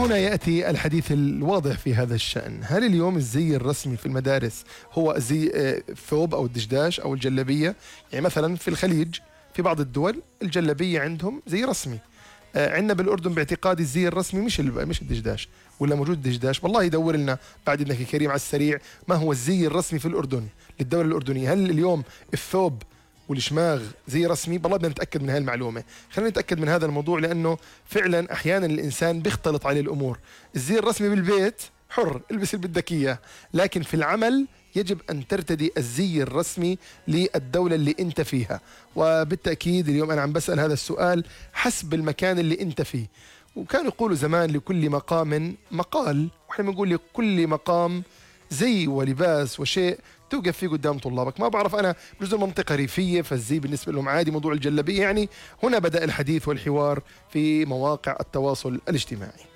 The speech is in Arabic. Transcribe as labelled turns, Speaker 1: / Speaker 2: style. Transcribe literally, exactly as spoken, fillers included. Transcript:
Speaker 1: هنا يأتي الحديث الواضح في هذا الشأن. هل اليوم الزي الرسمي في المدارس هو زي الثوب أو الدشداش أو الجلبية؟ يعني مثلا في الخليج في بعض الدول الجلبية عندهم زي رسمي. عندنا بالأردن باعتقادي الزي الرسمي مش مش الدشداش، ولا موجود دشداش؟ والله يدور لنا بعد إذنك يا كريم على السريع ما هو الزي الرسمي في الأردن للدولة الأردنية. هل اليوم الثوب والشماغ زي رسمي؟ والله بدنا نتأكد من هاي المعلومة. خلينا نتأكد من هذا الموضوع، لأنه فعلا أحيانا الإنسان بيختلط عليه الأمور. الزي الرسمي بالبيت حر، البس اللي بدك إياه، لكن في العمل يجب أن ترتدي الزي الرسمي للدولة اللي أنت فيها. وبالتأكيد اليوم أنا عم بسأل هذا السؤال حسب المكان اللي أنت فيه. وكانوا يقولوا زمان لكل مقام مقال، وإحنا بنقول لكل مقام زي ولباس وشيء توقف فيه قدام طلابك. ما بعرف أنا، بجوز المنطقة ريفية فالزي بالنسبة لهم عادي، موضوع الجلبية يعني. هنا بدأ الحديث والحوار في مواقع التواصل الاجتماعي.